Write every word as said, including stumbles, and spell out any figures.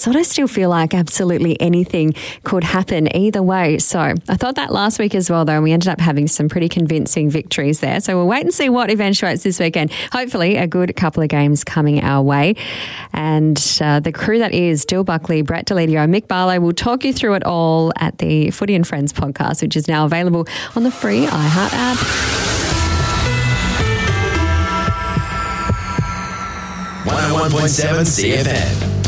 sort of still feel like absolutely anything could happen either way. So I thought that last week as well, though, and we ended up having some pretty convincing victories there. So we'll wait and see what eventuates this weekend. Hopefully a good couple of games coming our way. And uh, the crew that is Dill Buckley, Brett Deledio, Mick Barlow will talk you through it all at the Footy and Friends podcast, which is now available on the free iHeart app. one oh one point seven C F M.